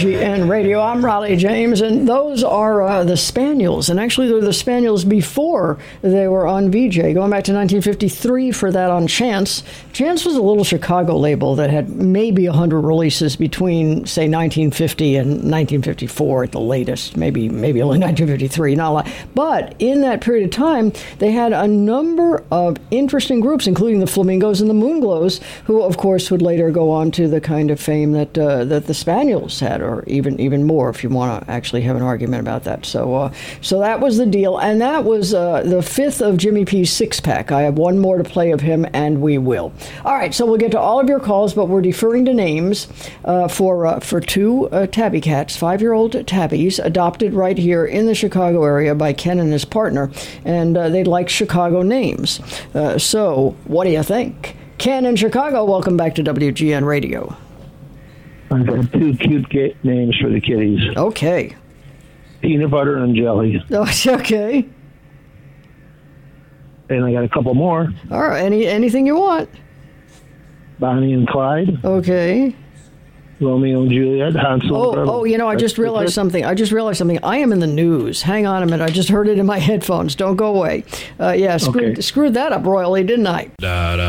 WGN Radio. I'm Raleigh James, and those are the Spaniels. And actually, they're the Spaniels before they were on VJ, going back to 1953 for that on Chance. Chance was a little Chicago label that had maybe 100 releases between, say, 1950 and 1954 at the latest. Maybe only 1953, not a lot. But in that period of time, they had a number of interesting groups, including the Flamingos and the Moonglows, who, of course, would later go on to the kind of fame that the Spaniels had, or even more, if you want to actually have an argument about that. So that was the deal, and that was the fifth of Jimmy P's six-pack. I have one more to play of him, and we will. All right, so we'll get to all of your calls, but we're deferring to names for two tabby cats, 5-year-old tabbies, adopted right here in the Chicago area by Ken and his partner, and they'd like Chicago names. So what do you think? Ken in Chicago, welcome back to WGN Radio. I've got two cute names for the kitties. Okay. Peanut butter and jelly. Oh, okay. And I got a couple more. All right. Anything you want. Bonnie and Clyde. Okay. Romeo and Juliet. Hansel and Gretel. I just realized something. I am in the news. Hang on a minute. I just heard it in my headphones. Don't go away. Screwed that up royally, didn't I?